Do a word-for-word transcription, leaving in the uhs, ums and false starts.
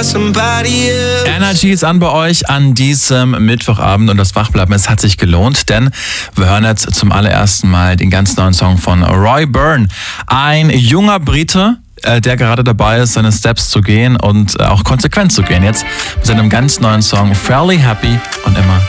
by somebody else. Energy ist an bei euch an diesem Mittwochabend und das Wachbleiben, es hat sich gelohnt, denn wir hören jetzt zum allerersten Mal den ganz neuen Song von Roy Byrne. Ein junger Brite, der gerade dabei ist, seine Steps zu gehen und auch konsequent zu gehen. Jetzt mit seinem ganz neuen Song Fairly Happy und immer